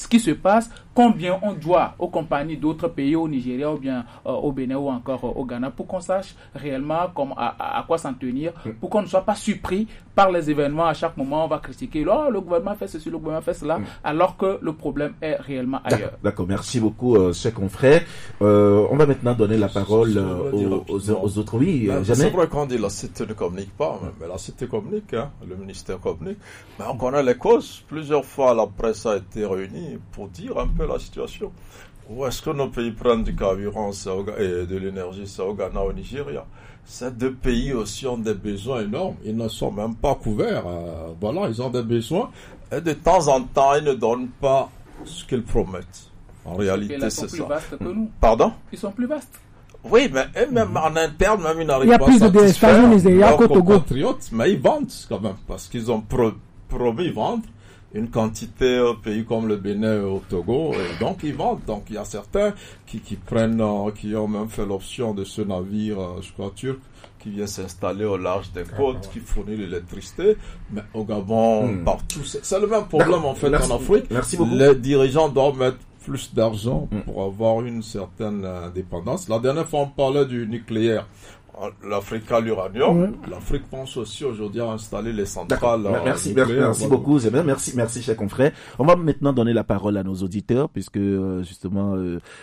ce qui se passe, combien on doit aux compagnies d'autres pays, au Nigeria ou bien au Bénin ou encore au Ghana, pour qu'on sache réellement à quoi s'en tenir, pour qu'on ne soit pas surpris par les événements. À chaque moment, on va critiquer, le gouvernement fait ceci, le gouvernement fait cela, alors que le problème est réellement ailleurs. D'accord, merci beaucoup, chers confrères. On va maintenant donner la parole aux autres. Oui, jamais. C'est vrai qu'on dit la cité ne communique pas, mais la cité communique, le ministère communique. Mais on connaît les causes. Plusieurs fois, la presse a été réunie pour dire un peu la situation. Où est-ce que nos pays prennent du carburant et de l'énergie? C'est au Ghana, au Nigeria. Ces deux pays aussi ont des besoins énormes. Ils ne sont même pas couverts. Voilà, ils ont des besoins. Et de temps en temps, ils ne donnent pas ce qu'ils promettent. En réalité, c'est ça. Ils sont plus vastes que nous. Pardon? Ils sont plus vastes. Oui, mais même en interne, même ils n'arrivent pas à satisfaire. Il y a plus de déstations Nigeria qu'au Togo. Mais ils vendent quand même, parce qu'ils ont promis vendre une quantité au pays comme le Bénin et au Togo, et donc ils vendent. Donc il y a certains qui prennent, qui ont même fait l'option de ce navire, je crois turc, qui vient s'installer au large des côtes, qui fournit l'électricité, mais au Gabon, partout. C'est le même problème en fait en Afrique. Merci beaucoup. Les dirigeants doivent mettre plus d'argent pour avoir une certaine indépendance. La dernière fois, on parlait du nucléaire. L'Afrique a l'uranium. L'Afrique pense aussi aujourd'hui à installer les centrales. Merci beaucoup, Zéber. Merci, chers confrères. On va maintenant donner la parole à nos auditeurs, puisque justement,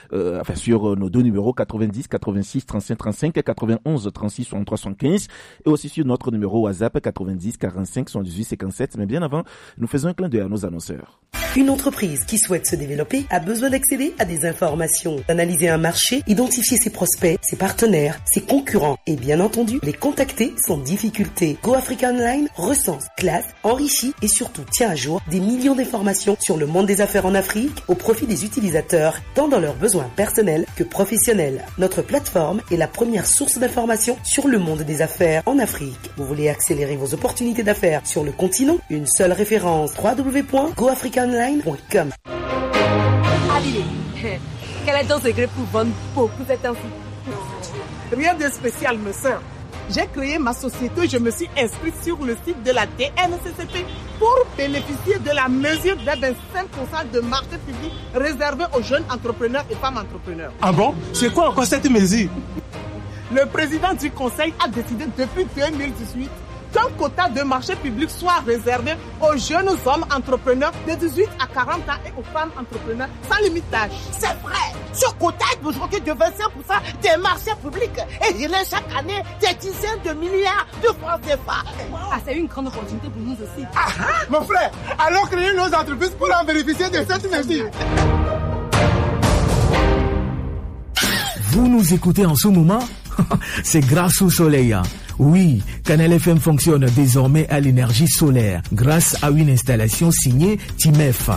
sur nos deux numéros 90 86 35 35 et 91 36 63 75, et aussi sur notre numéro WhatsApp 90 45 78 57. Mais bien avant, nous faisons un clin d'œil à nos annonceurs. Une entreprise qui souhaite se développer a besoin d'accéder à des informations, d'analyser un marché, identifier ses prospects, ses partenaires, ses concurrents et bien entendu les contacter sans difficulté. Go Africa Online recense, classe, enrichit et surtout tient à jour des millions d'informations sur le monde des affaires en Afrique au profit des utilisateurs, tant dans leurs besoins personnels que professionnels. Notre plateforme est la première source d'informations sur le monde des affaires en Afrique. Vous voulez accélérer vos opportunités d'affaires sur le continent? Une seule référence, www.goafricaonline.com. Adilé, quel est ton secret pour vendre beaucoup cette temps-ci? Rien de spécial, me sœur. J'ai créé ma société, je me suis inscrite sur le site de la DNCCP pour bénéficier de la mesure de 25% de marché public réservé aux jeunes entrepreneurs et femmes entrepreneurs. Ah bon? C'est quoi encore cette mesure? Le président du conseil a décidé depuis 2018 qu'un quota de marché public soit réservé aux jeunes hommes entrepreneurs de 18 à 40 ans et aux femmes entrepreneurs sans limite d'âge. C'est vrai, ce quota est aujourd'hui de 25% des marchés publics et il est chaque année des dizaines de milliards de francs CFA. Ah, c'est une grande opportunité pour nous aussi. Mon frère, allons créer nos entreprises pour en bénéficier de cette mesure. Vous nous écoutez en ce moment? C'est grâce au soleil. Oui, Canal FM fonctionne désormais à l'énergie solaire grâce à une installation signée Timef.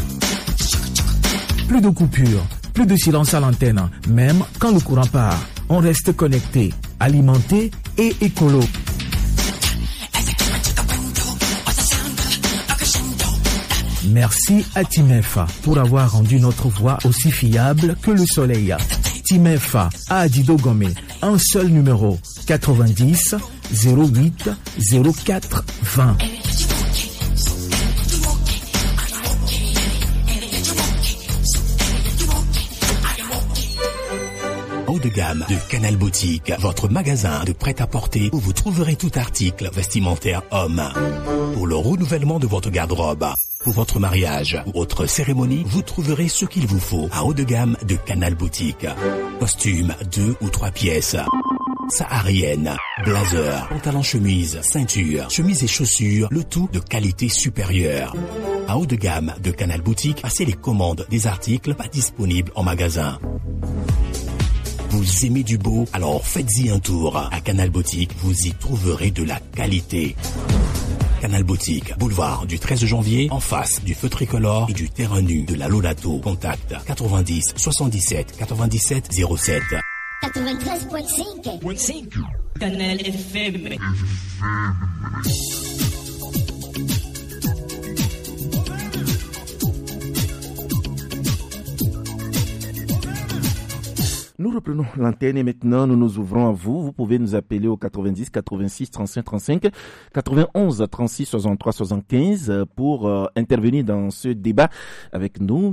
Plus de coupures, plus de silence à l'antenne, même quand le courant part. On reste connecté, alimenté et écolo. Merci à Timef pour avoir rendu notre voix aussi fiable que le soleil. Timef à Adido Gomé, un seul numéro, 90 08 04 20. Haut de gamme de Canal Boutique, votre magasin de prêt-à-porter où vous trouverez tout article vestimentaire homme. Pour le renouvellement de votre garde-robe, pour votre mariage ou autre cérémonie, vous trouverez ce qu'il vous faut à haut de gamme de Canal Boutique. Costumes 2 ou 3 pièces, saharienne, blazer, pantalon chemise, ceinture, chemise et chaussures, le tout de qualité supérieure. À haut de gamme de Canal Boutique, passez les commandes des articles pas disponibles en magasin. Vous aimez du beau? Alors faites-y un tour. À Canal Boutique, vous y trouverez de la qualité. Canal Boutique, boulevard du 13 janvier, en face du feu tricolore et du terrain nu de la Lodato. Contact 90 77 97 07. 93.5 Canal FM. Nous reprenons l'antenne et maintenant nous nous ouvrons à vous. Vous pouvez nous appeler au 90 86 35 35 91 36 63 75 pour intervenir dans ce débat avec nous.